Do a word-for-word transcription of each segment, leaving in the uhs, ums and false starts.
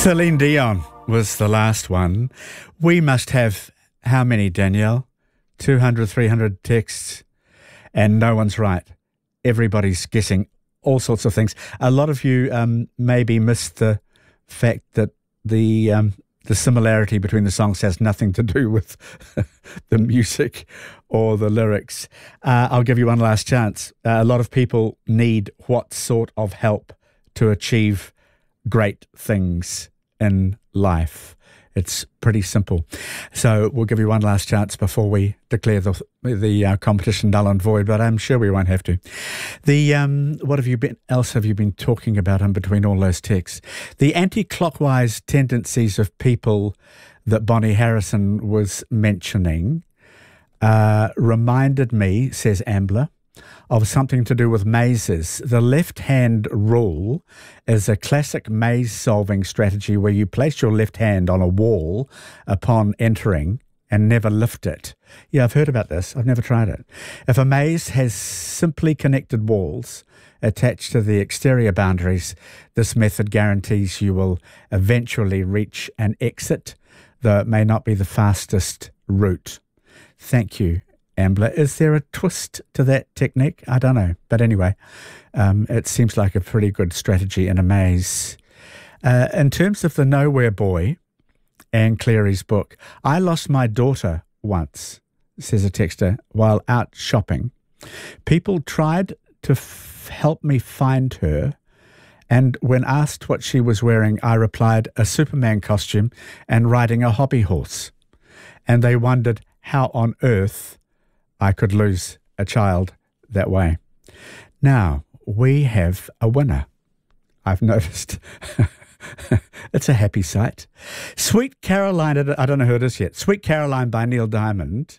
Celine Dion was the last one. We must have how many, Danielle? two hundred, three hundred texts, and no one's right. Everybody's guessing all sorts of things. A lot of you um, maybe missed the fact that the um, the similarity between the songs has nothing to do with the music or the lyrics. Uh, I'll give you one last chance. Uh, a lot of people need what sort of help to achieve great things in life? It's pretty simple. So we'll give you one last chance before we declare the the uh, competition null and void, but I'm sure we won't have to. The um, what have you been else have you been talking about in between all those texts? The anti-clockwise tendencies of people that Bonnie Harrison was mentioning uh, reminded me, says Ambler, of something to do with mazes. The left-hand rule is a classic maze-solving strategy where you place your left hand on a wall upon entering and never lift it. Yeah, I've heard about this. I've never tried it. If a maze has simply connected walls attached to the exterior boundaries, this method guarantees you will eventually reach an exit, though it may not be the fastest route. Thank you, Ambler. Is there a twist to that technique? I don't know. But anyway, um, it seems like a pretty good strategy in a maze. Uh, in terms of the Nowhere Boy, Anne Cleary's book, I lost my daughter once, says a texter, while out shopping. People tried to f- help me find her, and when asked what she was wearing, I replied, a Superman costume and riding a hobby horse. And they wondered how on earth I could lose a child that way. Now, we have a winner. I've noticed. It's a happy sight. Sweet Caroline, I don't know who it is yet. Sweet Caroline by Neil Diamond.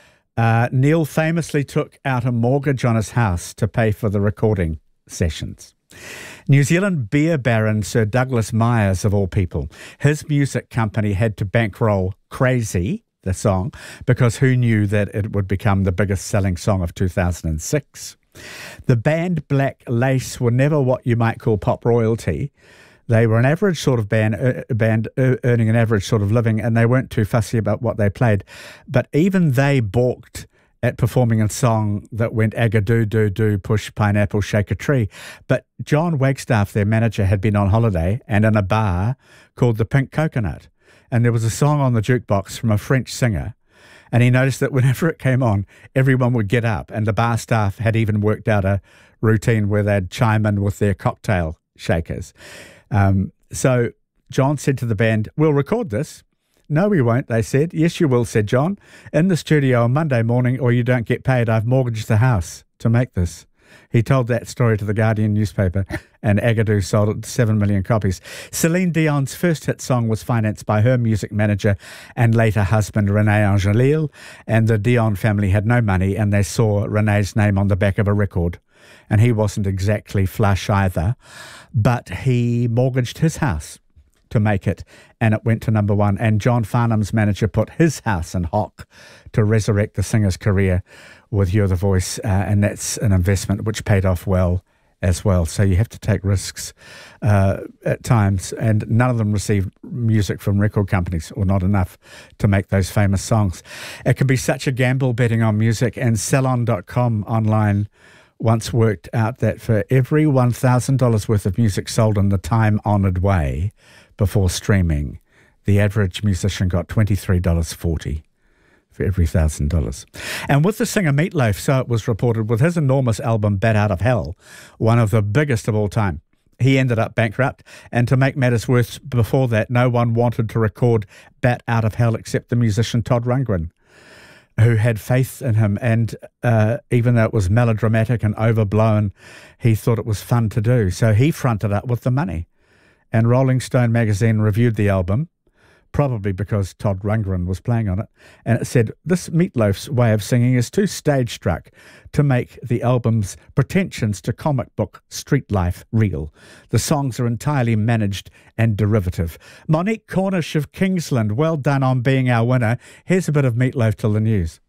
Uh, Neil famously took out a mortgage on his house to pay for the recording sessions. New Zealand beer baron Sir Douglas Myers, of all people, his music company had to bankroll Crazy, the song, because who knew that it would become the biggest selling song of two thousand six? The band Black Lace were never what you might call pop royalty. They were an average sort of band, uh, band uh, earning an average sort of living, and they weren't too fussy about what they played. But even they balked at performing a song that went agadoo-doo-doo, push pineapple, shake a tree. But John Wagstaff, their manager, had been on holiday and in a bar called the Pink Coconut. And there was a song on the jukebox from a French singer, and he noticed that whenever it came on, everyone would get up, and the bar staff had even worked out a routine where they'd chime in with their cocktail shakers. Um, so John said to the band, we'll record this. No, we won't, they said. Yes, you will, said John. In the studio on Monday morning, or you don't get paid. I've mortgaged the house to make this. He told that story to the Guardian newspaper, and Agadoo sold it to seven million copies. Celine Dion's first hit song was financed by her music manager and later husband, René Angelil, and the Dion family had no money, and they saw René's name on the back of a record. And he wasn't exactly flush either, but he mortgaged his house to make it, and it went to number one. And John Farnham's manager put his house in hock to resurrect the singer's career with You're the Voice, uh, and that's an investment which paid off well as well. So you have to take risks uh, at times, and none of them received music from record companies, or not enough to make those famous songs. It can be such a gamble betting on music, and Salon dot com online once worked out that for every one thousand dollars worth of music sold in the time-honoured way before streaming, the average musician got twenty-three dollars forty for every one thousand dollars. And with the singer Meat Loaf, so it was reported, with his enormous album Bat Out of Hell, one of the biggest of all time, he ended up bankrupt. And to make matters worse, before that, no one wanted to record Bat Out of Hell except the musician Todd Rundgren, who had faith in him. And uh, even though it was melodramatic and overblown, he thought it was fun to do. So he fronted up with the money. And Rolling Stone magazine reviewed the album, probably because Todd Rundgren was playing on it, and it said, this Meat Loaf's way of singing is too stage-struck to make the album's pretensions to comic book street life real. The songs are entirely managed and derivative. Monique Cornish of Kingsland, well done on being our winner. Here's a bit of Meat Loaf till the news.